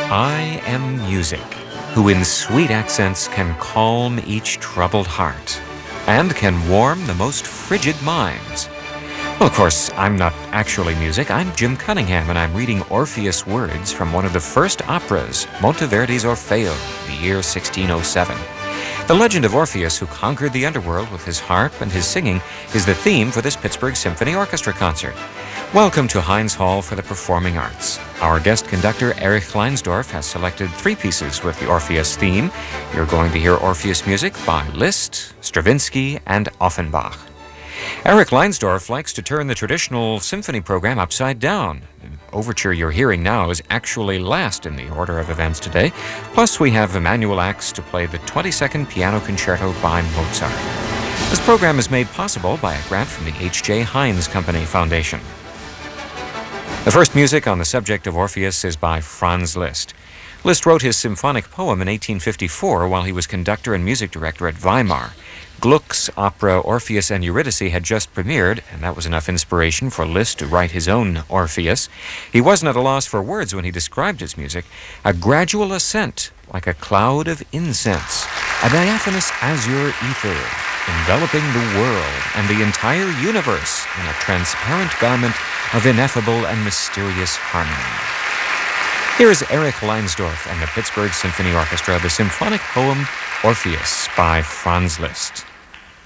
I am music, who in sweet accents can calm each troubled heart, and can warm the most frigid minds. Well, of course, I'm not actually music. I'm Jim Cunningham, and I'm reading Orpheus words from one of the first operas, Monteverdi's Orfeo, the year 1607. The legend of Orpheus, who conquered the underworld with his harp and his singing, is the theme for this Pittsburgh Symphony Orchestra concert. Welcome to Heinz Hall for the Performing Arts. Our guest conductor, Erich Leinsdorf, has selected 3 pieces with the Orpheus theme. You're going to hear Orpheus music by Liszt, Stravinsky, and Offenbach. Erich Leinsdorf likes to turn the traditional symphony program upside down. The overture you're hearing now is actually last in the order of events today. Plus, we have Emanuel Ax to play the 22nd Piano Concerto by Mozart. This program is made possible by a grant from the H.J. Heinz Company Foundation. The first music on the subject of Orpheus is by Franz Liszt. Liszt wrote his symphonic poem in 1854 while he was conductor and music director at Weimar. Gluck's opera Orpheus and Eurydice had just premiered, and that was enough inspiration for Liszt to write his own Orpheus. He wasn't at a loss for words when he described his music: a gradual ascent, like a cloud of incense, a diaphanous azure ether, enveloping the world and the entire universe in a transparent garment of ineffable and mysterious harmony. Here is Erich Leinsdorf and the Pittsburgh Symphony Orchestra, the symphonic poem Orpheus by Franz Liszt.